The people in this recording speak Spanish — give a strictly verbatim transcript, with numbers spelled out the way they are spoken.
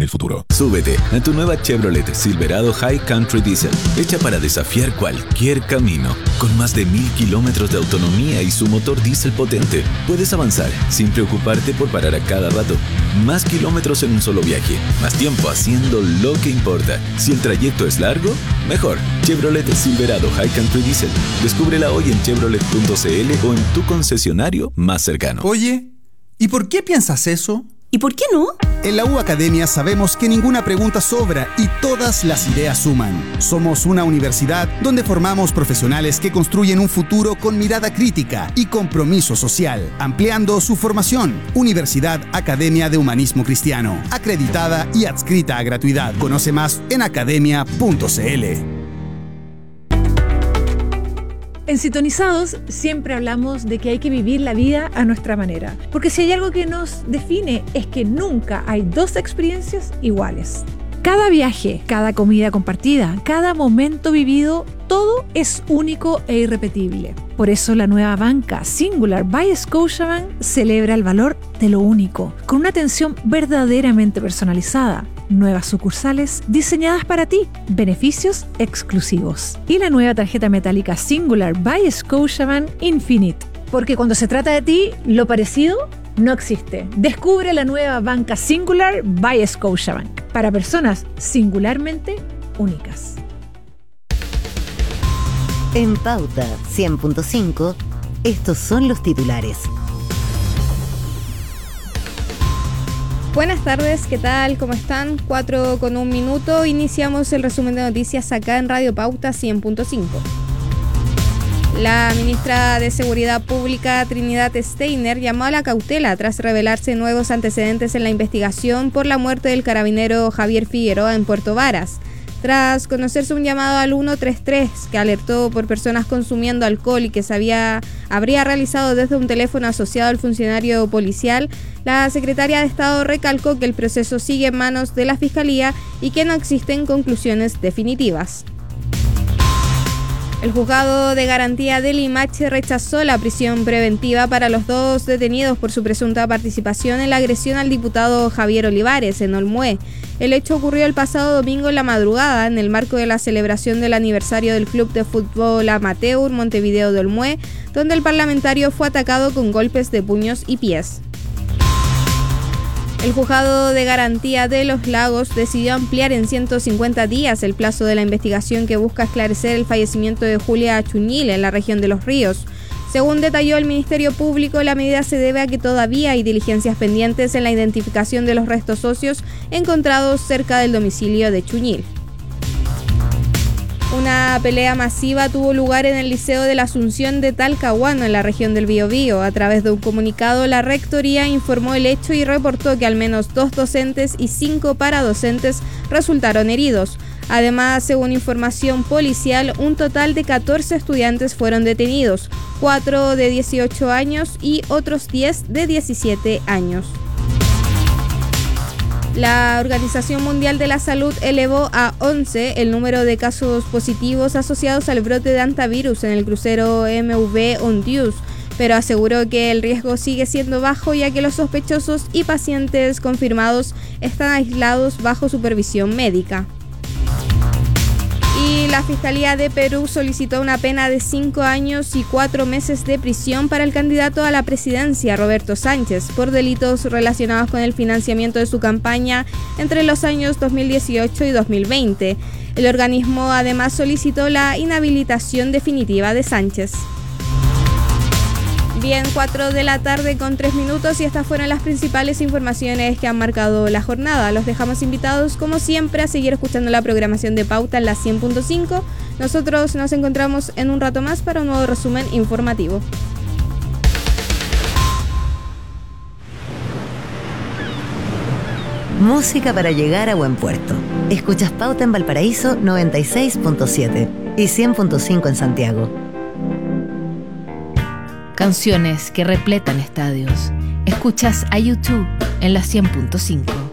el futuro. Súbete a tu nueva Chevrolet Silverado High Country Diesel, hecha para desafiar cualquier camino. Con más de mil kilómetros de autonomía y su motor diésel potente, puedes avanzar sin preocuparte por parar a cada rato. Más kilómetros en un solo viaje, más tiempo haciendo lo que importa. Si el trayecto es largo, mejor. Chevrolet Silverado High Country Diesel. Descúbrela hoy en chevrolet punto c l o en tu concesionario más cercano. Oye, ¿y por qué piensas eso? ¿Y por qué no? En la U Academia sabemos que ninguna pregunta sobra y todas las ideas suman. Somos una universidad donde formamos profesionales que construyen un futuro con mirada crítica y compromiso social, ampliando su formación. Universidad Academia de Humanismo Cristiano, acreditada y adscrita a gratuidad. Conoce más en academia punto c l. En Sintonizados siempre hablamos de que hay que vivir la vida a nuestra manera, porque si hay algo que nos define es que nunca hay dos experiencias iguales. Cada viaje, cada comida compartida, cada momento vivido, todo es único e irrepetible. Por eso la nueva banca Singular by Scotiabank celebra el valor de lo único, con una atención verdaderamente personalizada. Nuevas sucursales diseñadas para ti, beneficios exclusivos. Y la nueva tarjeta metálica Singular by Scotiabank Infinite. Porque cuando se trata de ti, lo parecido no existe. Descubre la nueva banca Singular by Scotiabank. Para personas singularmente únicas. En Pauta cien punto cinco, estos son los titulares. Buenas tardes, ¿qué tal? ¿Cómo están? cuatro con un minuto. Iniciamos el resumen de noticias acá en Radio Pauta cien punto cinco. La ministra de Seguridad Pública, Trinidad Steiner, llamó a la cautela tras revelarse nuevos antecedentes en la investigación por la muerte del carabinero Javier Figueroa en Puerto Varas. Tras conocerse un llamado al ciento treinta y tres que alertó por personas consumiendo alcohol y que se había, habría realizado desde un teléfono asociado al funcionario policial, la secretaria de Estado recalcó que el proceso sigue en manos de la Fiscalía y que no existen conclusiones definitivas. El juzgado de garantía de Limache rechazó la prisión preventiva para los dos detenidos por su presunta participación en la agresión al diputado Javier Olivares en Olmué. El hecho ocurrió el pasado domingo en la madrugada en el marco de la celebración del aniversario del Club de Fútbol Amateur Montevideo de Olmué, donde el parlamentario fue atacado con golpes de puños y pies. El juzgado de garantía de Los Lagos decidió ampliar en ciento cincuenta días el plazo de la investigación que busca esclarecer el fallecimiento de Julia Chuñil en la región de Los Ríos. Según detalló el Ministerio Público, la medida se debe a que todavía hay diligencias pendientes en la identificación de los restos óseos encontrados cerca del domicilio de Chuñil. Una pelea masiva tuvo lugar en el Liceo de la Asunción de Talcahuano, en la región del Biobío. A través de un comunicado, la Rectoría informó el hecho y reportó que al menos dos docentes y cinco paradocentes resultaron heridos. Además, según información policial, un total de catorce estudiantes fueron detenidos, cuatro de dieciocho años y otros diez de diecisiete años. La Organización Mundial de la Salud elevó a once el número de casos positivos asociados al brote de hantavirus en el crucero M V Ondius, pero aseguró que el riesgo sigue siendo bajo ya que los sospechosos y pacientes confirmados están aislados bajo supervisión médica. Y la Fiscalía de Perú solicitó una pena de cinco años y cuatro meses de prisión para el candidato a la presidencia, Roberto Sánchez, por delitos relacionados con el financiamiento de su campaña entre los años dos mil dieciocho y dos mil veinte. El organismo además solicitó la inhabilitación definitiva de Sánchez. Bien, cuatro de la tarde con tres minutos y estas fueron las principales informaciones que han marcado la jornada. Los dejamos invitados, como siempre, a seguir escuchando la programación de Pauta en la cien punto cinco. Nosotros nos encontramos en un rato más para un nuevo resumen informativo. Música para llegar a buen puerto. Escuchas Pauta en Valparaíso noventa y seis punto siete y cien punto cinco en Santiago. Canciones que repletan estadios. Escuchas a YouTube en la cien punto cinco.